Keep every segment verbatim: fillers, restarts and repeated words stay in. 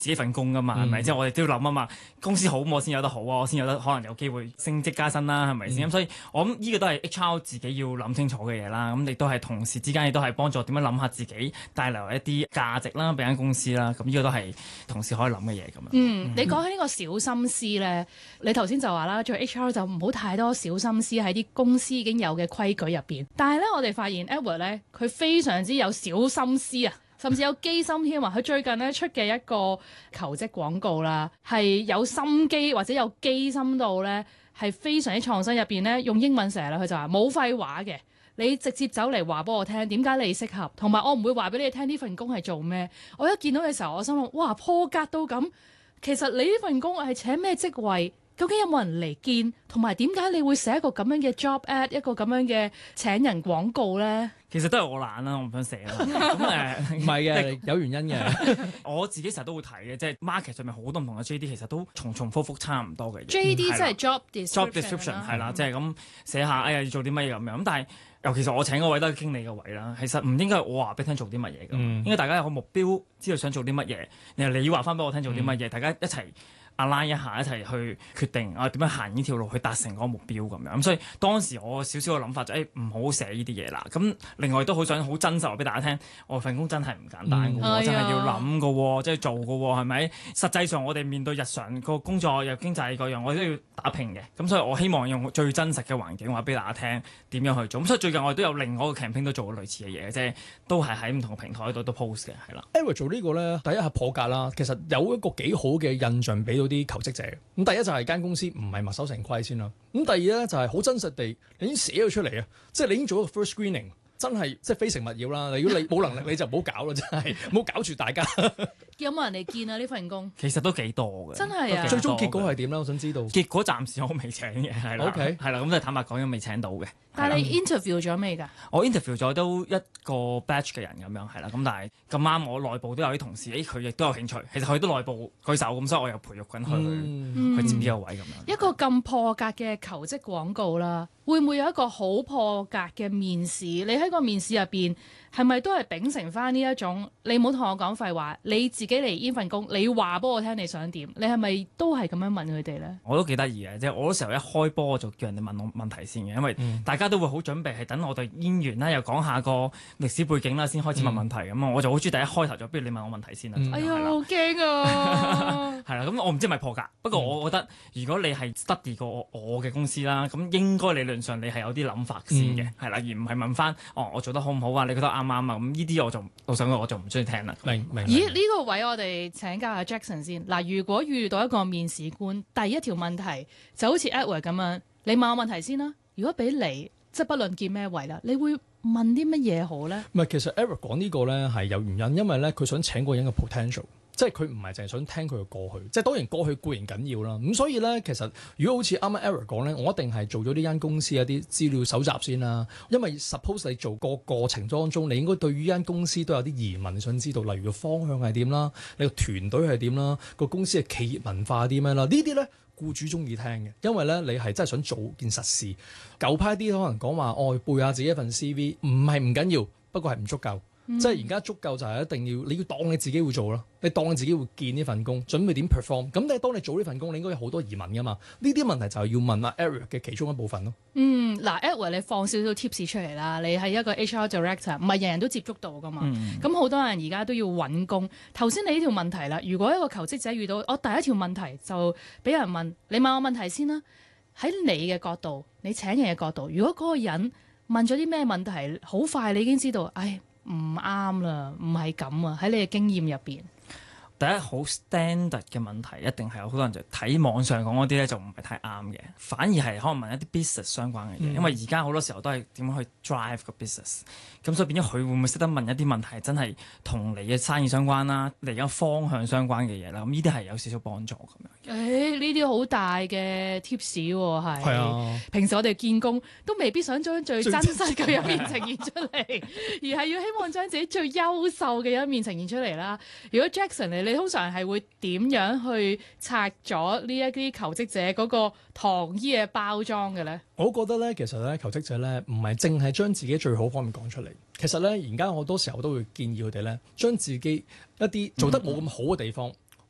自己份工噶嘛，係咪、嗯？即係我哋都要諗啊嘛。公司好我先有得好啊，我先有得可能有機會升職加薪啦，係咪先？咁、嗯、所以我諗呢個都係 H R 自己要諗清楚嘅嘢啦。咁亦都係同事之間亦都係幫助點樣諗下自己帶來一啲價值啦，俾間公司啦。咁呢個都係同事可以諗嘅嘢咁樣。 嗯，你講起呢個小心思咧，你頭先就話啦，做 H R 就唔好太多小心思喺啲公司已經有嘅規矩入邊。但係咧，我哋發現 Edward 咧，佢非常之有小心思啊！甚至有機心添啊！佢最近咧出嘅一個求職廣告啦，係有心機或者有機心到咧，係非常之創新。入邊咧用英文寫啦，佢就話冇廢話嘅，你直接走嚟話俾我聽點解你適合，同埋我唔會話俾你聽呢份工係做咩。我一見到嘅時候，我心諗哇破格到咁，其實你呢份工係請咩職位？究竟有冇人嚟見？同埋點解你會寫一個咁樣嘅 job ad， 一個咁樣嘅請人廣告咧？ 其實都係我懶啦，我唔想寫啦。咁誒唔係嘅，有原因嘅。 我自己成日都會睇嘅，即係 market 上面好多唔同嘅 J D， 其實都重重複複差唔多嘅。 J D 即係 job description，job description 係啦，即係咁寫下，哎呀要做啲乜嘢咁樣。咁但係尤其是我請嗰位都係經理嘅位啦，其實唔應該係我話俾你聽做啲乜嘢㗎，應該大家有個目標，知道想做啲乜嘢，然後你話翻俾我聽做啲乜嘢，大家一齊align一下，一齊去決定啊點樣行呢條路去達成嗰個目標咁樣。咁所以當時我少少嘅諗法就誒唔好寫呢啲嘢啦。咁另外都好想好真實話俾大家聽，我份工真係唔簡單嘅喎，嗯、真係要諗嘅喎，即係做嘅喎，係咪？實際上我哋面對日常個工作又經濟嗰樣，我都要打拼嘅。咁所以我希望用最真實嘅環境話俾大家聽點樣去做。咁所以最近我哋都有另外一個 campaign 都做過類似嘅嘢，即係都係喺唔同嘅平台度都 post 嘅，係啦。 Edward 做呢個咧，第一係破格啦，其實有一個幾好嘅印象俾到啲求職者。咁第一就係間公司唔係墨守成規先啦。咁第二咧就係好真實地，你已經寫咗出嚟啊！即係你已經做一個 first screening，真係即係非誠勿擾啦。如果你冇能力，你就唔好搞啦，真係唔好搞住大家。 有冇人嚟見啊？呢份工其實都幾多嘅， 真係啊！ 最終結果係點咧？我想知道。 結果暫時我未請嘅，係啦， OK， 係啦，咁就坦白講，都未請到嘅。 但係你 interview 咗未㗎？ 我 interview 咗都一個 batch 嘅人咁樣係啦，咁但係咁啱我內部都有啲同事，誒佢亦都有興趣，其實佢都內部舉手咁，所以我又培育緊佢、嗯、去接呢個位咁樣。 一個咁破格嘅求職廣告啦，會唔會有一個好破格嘅面試？你喺個面試入邊係咪都係秉承翻呢一種？你唔好同我講廢話，你自己嚟呢份工，你話俾我聽你想點？你係咪都係咁樣問佢哋咧？ 我都幾得意嘅，即係我嗰時候一開波我就叫人哋問我問題先嘅，因為大家都會好準備係等我哋演員啦，又講下個歷史背景啦，先開始問問題咁啊！嗯、我就好中意第一開頭就不如你問我問題先啦。 嗯、哎呀，好驚啊！ 係啦，咁我唔知係咪破格，不過我覺得如果你係 study 過我我嘅公司啦，咁應該理論上你係有啲諗法先嘅，係啦、嗯，而唔係問翻哦我做得好唔好啊？你覺得啱唔啱啊？咁呢啲我就老實講我就唔中意聽啦。 明明。 咦？呢、這個位我哋請教下 Jackson 先。嗱，如果遇到一個面試官，第一條問題就好似 Edward 咁樣，你問我問題先啦。如果俾你，即係不論見咩位啦，你會問啲乜嘢好咧？唔係， 其實 Edward 講呢個咧係有原因，因為咧佢想請個人嘅 potential。即係佢唔係淨係想聽佢嘅過去，即係當然過去固然緊要啦。咁所以咧，其實如果好似啱啱 Edward 講咧，我一定係做咗呢間公司一啲資料搜集先啦。因為 suppose 你做個過程當中，你應該對於呢間公司都有啲疑問想知道，例如個方向係點啦，你個團隊係點啦，個公司嘅企業文化係點樣啦。呢啲咧僱主中意聽嘅，因為咧你係真係想做件實事。舊派啲可能講話，我、哦、背下自己一份 C V， 唔係唔緊要，不過係唔足夠。嗯、即係而家足夠就係一定要，你要當你自己會做咯，你當你自己會見呢份工，準備點 perform。咁你當你做呢份工，你應該有好多疑問噶嘛？呢啲問題就係要問阿 Edward 嘅其中一部分咯。 嗯，嗱 Edward 你放少少 tips 出嚟啦，你係一個 H R director， 唔係人人都接觸到噶嘛。咁好、嗯、多人而家都要揾工。頭先你呢條問題啦，如果一個求職者遇到我第一條問題就俾人問，你問我問題先啦。喺你嘅角度，你請人嘅角度，如果嗰個人問咗啲咩問題，好快你已經知道，唉。唔啱啦，唔係咁啊！喺你嘅經驗入邊， 第一好 standard 嘅問題，一定係有好多人就睇網上講嗰啲咧，就唔係太啱嘅，反而係可能問一啲 business 相關嘅嘢，嗯、因為而家好多時候都係點樣去 drive 個 business，咁所以變咗佢會唔會識得問一啲問題，真係同你嘅生意相關啦，嚟緊方向相關嘅嘢啦，咁呢啲係有少少幫助咁樣。 誒，呢啲好大嘅 tips 喎，係。 係啊。平時我哋見工都未必想將最真實嘅一面呈現出嚟，而係要希望將自己最優秀嘅一面呈現出嚟啦。如果 Jackson 你你通常係會點樣去拆咗呢一啲求職者嗰個糖衣嘅包裝嘅咧？ 我覺得咧，其實咧，求職者咧唔係淨係將自己最好方面講出嚟。其實咧，而家好多時候都會建議佢哋咧，將自己一啲做得冇咁好嘅地方。嗯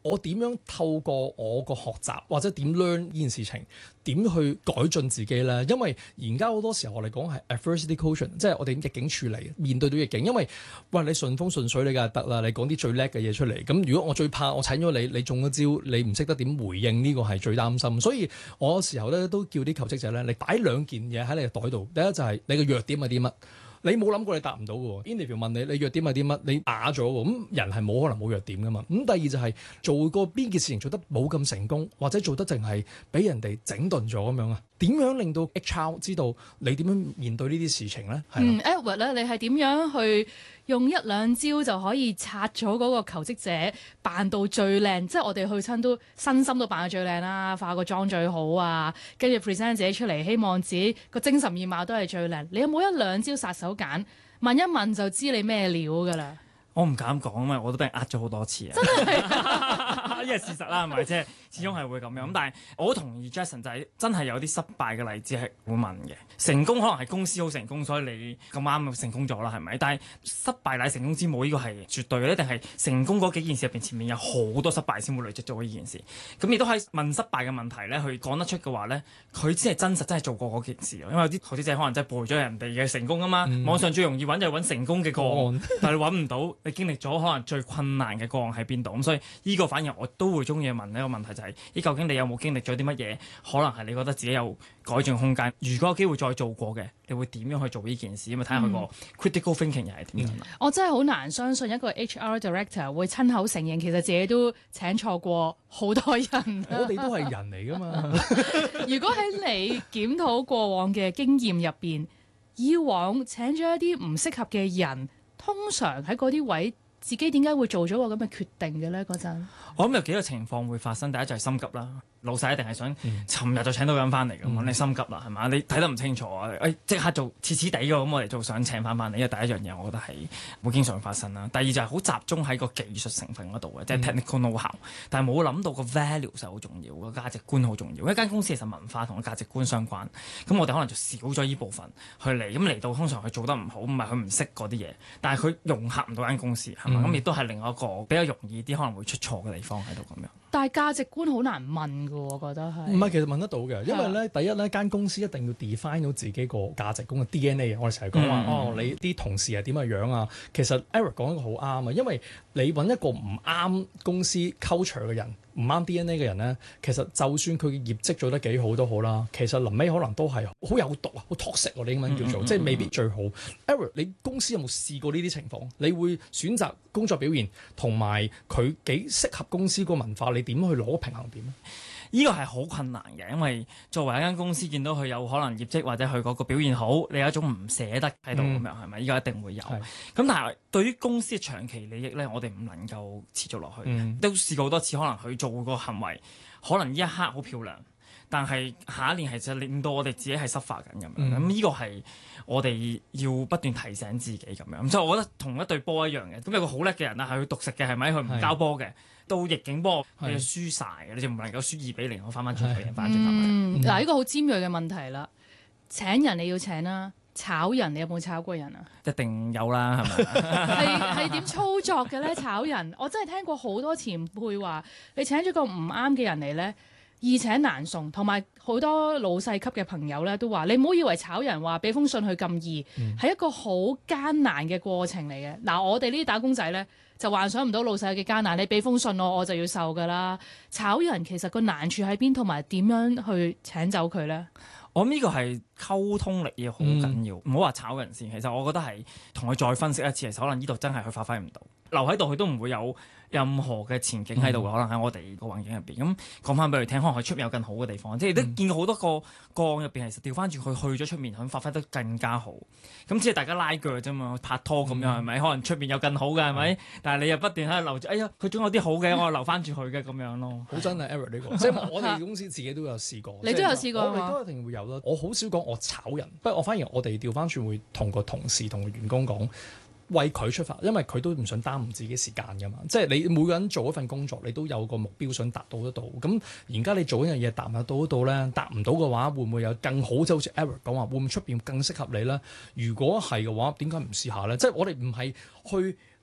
我點樣透過我個學習或者點 learn 呢件事情，點去改進自己咧？因為而家好多時候我哋講係 adversity quotient，即係我哋逆境處理，面對到逆境。因為喂，你順風順水你梗係得啦，你講啲最叻嘅嘢出嚟。咁如果我最怕我請咗你，你中咗招，你唔識得點回應，呢個係最擔心。所以我有時候咧都叫啲求職者咧，你擺兩件嘢喺你嘅袋度。第一就係你嘅弱點係啲乜？你冇諗過你答唔到嘅喎 interview 問你你弱點係啲乜？你啞咗喎，咁人係冇可能冇弱點噶嘛。咁第二就係做過邊件事情做得冇咁成功，或者做得淨係俾人哋整頓咗咁樣啊？點樣令到 H R 知道你點樣面對呢啲事情咧？ 嗯 Edward 咧，你係點樣去用一兩招就可以拆咗嗰個求職者扮到最靚？即係我哋去親都身心都扮到最靚啦，化個妝最好啊，跟住 present 自己出嚟，希望自己個精神面貌都係最靚。你有冇一兩招殺手鐧？問一問就知你咩料㗎啦！ 我唔敢講啊嘛，我都俾人呃咗好多次啊！真係，因為事實啦，係咪？即係始終係會咁樣。咁但係我好同意 Jason 就係真係有啲失敗嘅例子係會問嘅。成功可能係公司好成功，所以你咁啱成功咗啦，係咪？但係失敗乃成功之母，呢個係絕對嘅，定係成功嗰幾件事入邊前面有好多失敗先會累積咗呢件事。咁亦都係問失敗嘅問題咧，去講得出嘅話咧，佢先係真實真係做過嗰件事。因為有啲投資者可能真係背咗人哋嘅成功啊嘛。嗯、網上最容易揾就係揾成功嘅個案，嗯、但係你揾唔到。你經歷咗可能最困難嘅個案喺邊度？咁所以呢個反而我都會中意問一個問題，就係：咦，究竟你有冇經歷咗啲乜嘢？可能係你覺得自己有改進空間。如果有機會再做過嘅，你會點樣去做呢件事？咁啊睇下佢個 critical thinking 又係點樣。嗯、 我真係好難相信一個 H R director 會親口承認，其實自己都請錯過好多人。 我哋都係人嚟㗎嘛。 如果喺你檢討過往嘅經驗入邊，以往請咗一啲唔適合嘅人。通常喺嗰啲位，自己點解會做咗個咁嘅決定嘅咧？嗰陣， 我諗有幾個情況會發生。第一就係心急啦。老細一定係想尋日就請到人翻嚟㗎嘛，嗯、你心急啦係嘛？你睇得唔清楚啊？誒即刻做似似地㗎，咁我哋就想請翻翻嚟。因為第一樣嘢，我覺得係會經常會發生啦。第二就係好集中喺個技術成分嗰度嘅，即係 technical know-how，但係冇諗到個 value 係好重要，個價值觀好重要。一間公司其實文化同個價值觀相關，咁我哋可能就少咗呢部分去嚟，咁嚟到通常佢做得唔好，唔係佢唔識嗰啲嘢，但係佢融合唔到間公司係嘛？咁亦都係另外一個比較容易啲可能會出錯嘅地方喺度咁樣。但係價值觀好難問㗎，我覺得係。唔係，其實問得到嘅，因為咧，第一咧，間公司一定要 define 到自己個價值觀嘅 D N A。我哋成日講話，哦，你啲同事係點嘅樣啊？其實 Eric 講一個好啱啊，因為你揾一個唔啱公司 culture 嘅人，唔啱 D N A 嘅人咧，其實就算佢嘅業績做得幾好都好啦，其實臨尾可能都係好有毒啊，好 toxic 我哋英文叫做，嗯嗯嗯、即係未必最好。Eric，你公司有冇試過呢啲情況？你會選擇工作表現同埋佢幾適合公司個文化，你點去攞平衡點咧？呢個係好困難嘅，因為作為一間公司，見到佢有可能業績或者佢嗰個表現好，你有一種唔捨得喺度咁樣，係咪、嗯？呢個一定會有。咁是但係對於公司嘅長期利益咧，我哋唔能夠持續落去。嗯、都試過好多次，可能佢做個行為，可能呢一刻好漂亮，但係下一年係就令到我哋自己係濕化緊咁樣。咁呢、嗯、個係我哋要不斷提醒自己咁樣。咁所以我覺得同一隊波一樣嘅。咁有個好叻嘅人啦，係佢獨食嘅，係咪？佢唔交波嘅。到逆境波，你就輸晒嘅，你就唔能夠輸二比零，我翻翻轉頭贏翻轉頭。嗯，嗱，呢個好尖鋭嘅問題啦。請人你要請啦，炒人你有冇炒過人啊？一定有啦，係咪？係係點操作嘅咧？炒人，我真係聽過好多前輩話，你請咗個唔啱嘅人嚟咧，易請難送。同埋好多老細級嘅朋友咧都話，你唔好以為炒人話俾封信去咁易，係、嗯、一個好艱難嘅過程嚟嘅。嗱，我哋呢啲打工仔咧，就幻想唔到老細嘅艱難，你俾封信我，我就要受㗎啦。炒人其實個難處喺邊，同埋點樣去請走佢咧？我諗呢個係溝通力要好緊要，唔好話炒人先。其實我覺得係同佢再分析一次，其實可能呢度真係佢發揮唔到，留喺度佢都唔會有任何嘅前景喺度嘅。嗯、可能喺我哋個環境入邊，咁講翻俾佢聽，可能佢出面有更好嘅地方。即係都見過好多個個案入邊，其實調翻轉佢去咗出面，佢發揮得更加好。咁只係大家拉鋸啫嘛，拍拖咁樣係咪？可能出面有更好嘅係咪？但係你又不斷喺度留住，哎呀，佢總有啲好嘅，我留翻住佢嘅咁樣咯。好真係 Eric 呢個，即係我哋公司自己都有試過。你都有試過，我哋都一定會有咯。我好少講我炒人，不過我反而我哋調翻轉會同個同事同個員工講。為佢出發，因為佢都唔想耽誤自己時間㗎嘛。即係你每個人做一份工作，你都有個目標想達到得到。咁而家你做一樣嘢達唔達到得到咧？達唔到嘅話，會唔會有更好？即係好似 Eric 講話，會唔會出邊更適合你咧？如果係嘅話，點解唔試下咧？即係我哋唔係去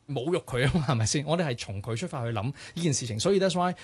侮辱佢啊嘛，係咪先？我哋係從佢出發去諗呢件事情，所以 that's why